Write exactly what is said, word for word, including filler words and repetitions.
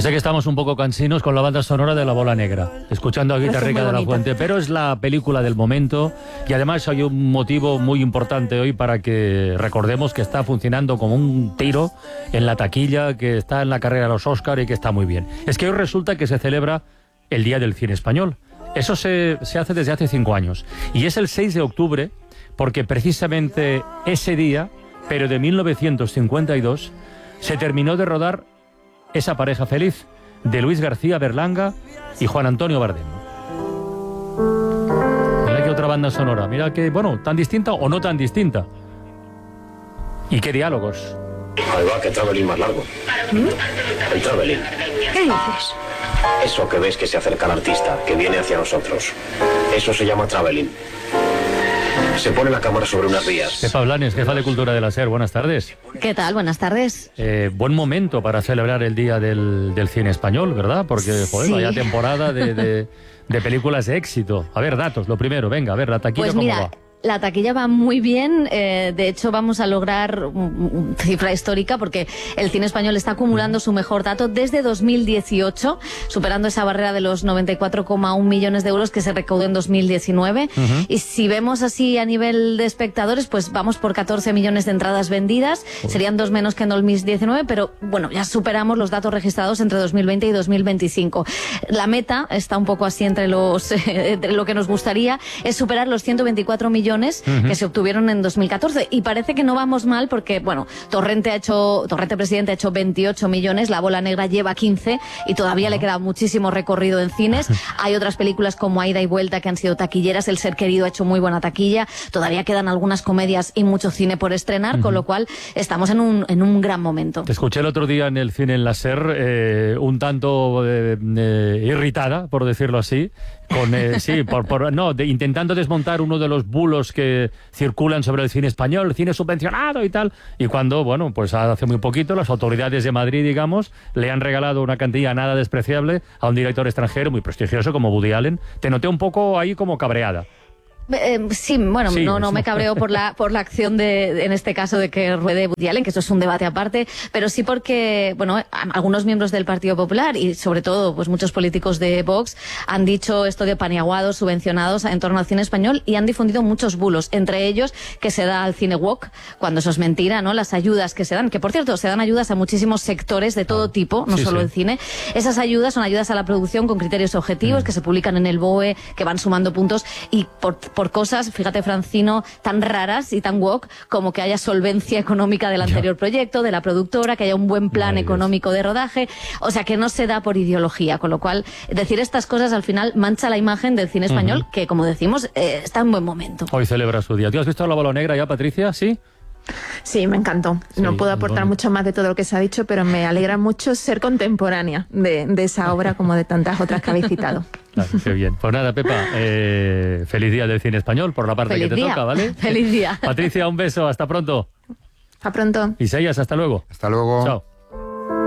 sé que estamos un poco cansinos con la banda sonora de La Bola Negra, escuchando a Guitarrica de la Fuente, pero es la película del momento y además hay un motivo muy importante hoy para que recordemos que está funcionando como un tiro en la taquilla, que está en la carrera de los Oscar y que está muy bien. Es que hoy resulta que se celebra el Día del Cine Español. Eso se, se hace desde hace cinco años y es el seis de octubre porque precisamente ese día, pero de mil novecientos cincuenta y dos, se terminó de rodar Esa pareja feliz, de Luis García Berlanga y Juan Antonio Bardem. Mira qué otra banda sonora, mira que, bueno, tan distinta o no tan distinta. Y qué diálogos. Ahí va, que travelín más largo. ¿Mm? El travelín. ¿Qué dices? Eso que ves que se acerca al artista, que viene hacia nosotros. Eso se llama travelín. Se pone la cámara sobre unas vías. Pepa Blanes, jefa de Cultura de la SER, buenas tardes. ¿Qué tal? Buenas tardes. Eh, buen momento para celebrar el Día del, del Cine Español, ¿verdad? Porque, joder, sí. vaya temporada de, de, de películas de éxito. A ver, datos, lo primero, venga, a ver, la taquilla, pues ¿cómo mira, va? La taquilla va muy bien, eh, de hecho vamos a lograr una cifra histórica porque el cine español está acumulando su mejor dato desde dos mil dieciocho, superando esa barrera de los noventa y cuatro coma uno millones de euros que se recaudó en dos mil diecinueve. Uh-huh. Y si vemos así a nivel de espectadores, pues vamos por catorce millones de entradas vendidas, uh-huh. serían dos menos que en dos mil diecinueve, pero bueno, ya superamos los datos registrados entre dos mil veinte y dos mil veinticinco. La meta está un poco así entre los eh, entre lo que nos gustaría, es superar los ciento veinticuatro millones Uh-huh. que se obtuvieron en dos mil catorce y parece que no vamos mal porque, bueno, Torrente ha hecho, Torrente Presidente ha hecho veintiocho millones, La Bola Negra lleva quince y todavía uh-huh. le queda muchísimo recorrido en cines. Hay otras películas como Aida y Vuelta que han sido taquilleras, El Ser Querido ha hecho muy buena taquilla, todavía quedan algunas comedias y mucho cine por estrenar, uh-huh. con lo cual estamos en un, en un gran momento. Te escuché el otro día en el cine en la SER, eh, un tanto eh, eh, irritada, por decirlo así, con eh, sí, por, por no, de, intentando desmontar uno de los bulos que circulan sobre el cine español, el cine subvencionado y tal, y cuando, bueno, pues hace muy poquito las autoridades de Madrid, digamos, le han regalado una cantidad nada despreciable a un director extranjero muy prestigioso como Woody Allen. Te noté un poco ahí como cabreada. Eh, sí, bueno, sí, no, no me cabreo por la por la acción de, en este caso, de que ruede Woody Allen, que eso es un debate aparte, pero sí porque, bueno, algunos miembros del Partido Popular y sobre todo, pues muchos políticos de Vox han dicho esto de paniaguados subvencionados en torno al cine español y han difundido muchos bulos, entre ellos que se da al cine woke, cuando eso es mentira, ¿no? Las ayudas que se dan, que por cierto, se dan ayudas a muchísimos sectores de todo tipo, no sí, solo sí. el cine. Esas ayudas son ayudas a la producción con criterios objetivos mm. que se publican en el B O E, que van sumando puntos y por por cosas, fíjate, Francino, tan raras y tan woke como que haya solvencia económica del anterior proyecto, de la productora, que haya un buen plan Ay, económico Dios. de rodaje, o sea, que no se da por ideología, con lo cual decir estas cosas al final mancha la imagen del cine español, uh-huh. que como decimos, eh, está en buen momento. Hoy celebra su día. ¿Tú has visto La Bola Negra ya, Patricia? ¿Sí? Sí, me encantó. Sí, no puedo aportar bueno. mucho más de todo lo que se ha dicho, pero me alegra mucho ser contemporánea de, de esa obra como de tantas otras que habéis citado. Claro, qué bien. Pues nada, Pepa, eh, feliz día del cine español por la parte feliz que te día. toca, ¿vale? Feliz día. Patricia, un beso, hasta pronto. Hasta pronto. Isaías, hasta luego. Hasta luego. Chao.